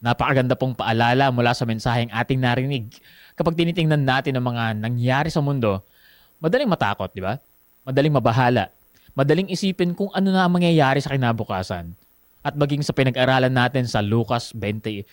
Napakaganda pong paalala mula sa mensaheng ating narinig. Kapag tinitingnan natin ang mga nangyari sa mundo, madaling matakot, di ba? Madaling mabahala. Madaling isipin kung ano na ang mangyayari sa kinabukasan. At maging sa pinag-aralan natin sa Lucas 21,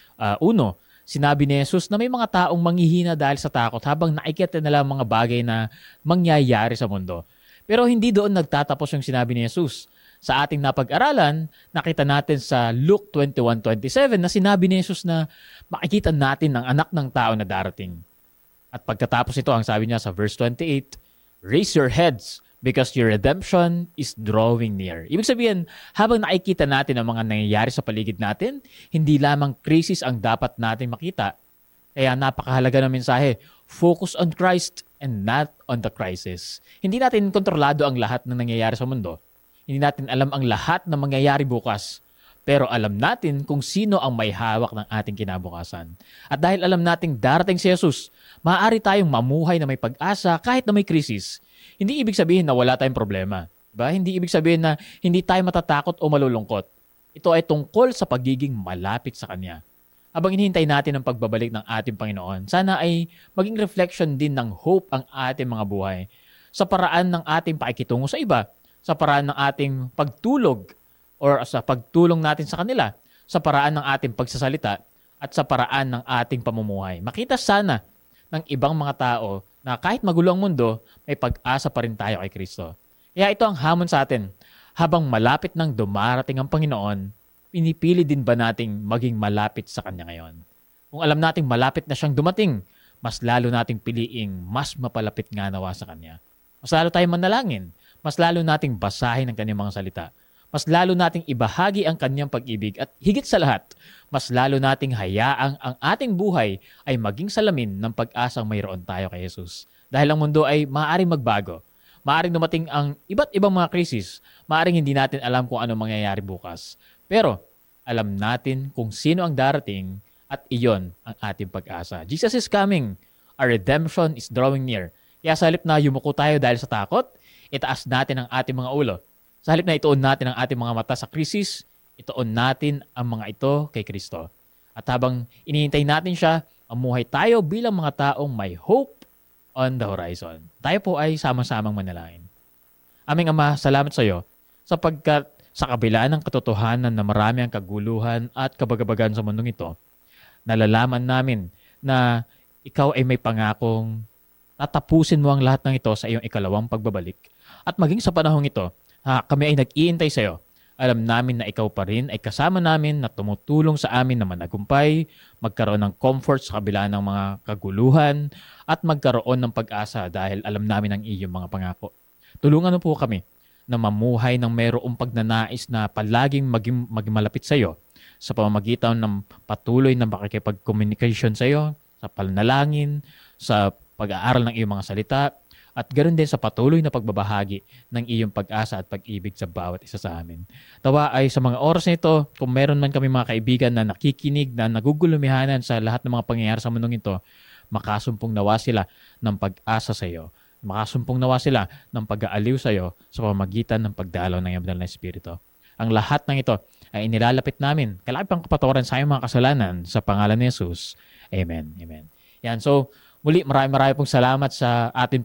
sinabi ni Jesus na may mga taong manghihina dahil sa takot habang nakikita nila ang mga bagay na mangyayari sa mundo. Pero hindi doon nagtatapos yung sinabi ni Jesus. Sa ating napag-aralan, nakita natin sa Luke 21:27 na sinabi ni Jesus na makikita natin ang anak ng tao na darating. At pagkatapos ito, ang sabi niya sa verse 28, "Raise your heads because your redemption is drawing near." Ibig sabihin, habang nakikita natin ang mga nangyayari sa paligid natin, hindi lamang krisis ang dapat natin makita. Kaya napakahalaga ng mensahe, focus on Christ and not on the crisis. Hindi natin kontrolado ang lahat ng nangyayari sa mundo. Hindi natin alam ang lahat ng mangyayari bukas. Pero alam natin kung sino ang may hawak ng ating kinabukasan. At dahil alam nating darating si Jesus, maaari tayong mamuhay na may pag-asa kahit na may krisis. Hindi ibig sabihin na wala tayong problema. Diba? Hindi ibig sabihin na hindi tayo matatakot o malulungkot. Ito ay tungkol sa pagiging malapit sa Kanya. Habang hinihintay natin ang pagbabalik ng ating Panginoon, sana ay maging reflection din ng hope ang ating mga buhay sa paraan ng ating pakikitungo sa iba, sa paraan ng ating pagtulog or sa pagtulong natin sa kanila, sa paraan ng ating pagsasalita at sa paraan ng ating pamumuhay. Makita sana ng ibang mga tao na kahit magulo ang mundo, may pag-asa pa rin tayo kay Kristo. Kaya ito ang hamon sa atin. Habang malapit nang dumarating ang Panginoon, pinipili din ba nating maging malapit sa Kanya ngayon? Kung alam nating malapit na siyang dumating, mas lalo nating piliing mas mapalapit nga nawa sa Kanya. Mas lalo tayong manalangin. Mas lalo nating basahin ang Kanyang mga salita. Mas lalo nating ibahagi ang Kanyang pag-ibig at higit sa lahat, mas lalo nating hayaang ang ating buhay ay maging salamin ng pag-asang mayroon tayo kay Jesus. Dahil ang mundo ay maaaring magbago. Maaaring dumating ang iba't ibang mga krisis. Maaaring hindi natin alam kung ano mangyayari bukas. Pero alam natin kung sino ang darating at iyon ang ating pag-asa. Jesus is coming. Our redemption is drawing near. Kaya sa halip na yumuko tayo dahil sa takot, itaas natin ang ating mga ulo. Sa halip na ituon natin ang ating mga mata sa krisis, ituon natin ang mga ito kay Kristo. At habang inihintay natin siya, mamuhay tayo bilang mga taong may hope on the horizon. Tayo po ay sama-samang manalangin. Aming Ama, salamat sa iyo sapagkat sa kabila ng katotohanan na marami ang kaguluhan at kabagabagan sa mundong ito, nalalaman namin na ikaw ay may pangakong tatapusin mo ang lahat ng ito sa iyong ikalawang pagbabalik. At maging sa panahong ito, kami ay nag-iintay sa iyo. Alam namin na ikaw pa rin ay kasama namin na tumutulong sa amin na managumpay, magkaroon ng comfort sa kabila ng mga kaguluhan, at magkaroon ng pag-asa dahil alam namin ang iyong mga pangako. Tulungan mo po kami na mamuhay ng mayroong pagnanais na palaging maging malapit sa iyo sa pamamagitan ng patuloy na makikipag-communication sa iyo, sa panalangin, sa pag-aaral ng iyong mga salita, at ganoon din sa patuloy na pagbabahagi ng iyong pag-asa at pag-ibig sa bawat isa sa amin. Tawa ay sa mga oras na ito, kung meron man kami mga kaibigan na nakikinig, na nagugulumihanan sa lahat ng mga pangyayari sa mundong ito, makasumpong nawa sila ng pag-asa sa iyo. Makasumpong nawa sila ng pag-aaliw sa iyo sa pamamagitan ng pagdalaw ng iyong banal na Espiritu. Ang lahat ng ito ay inilalapit namin, kalakip ang kapatawaran sa iyong mga kasalanan sa pangalan ni Jesus. Amen. Amen. Yan, so muli, maraming pong salamat sa ating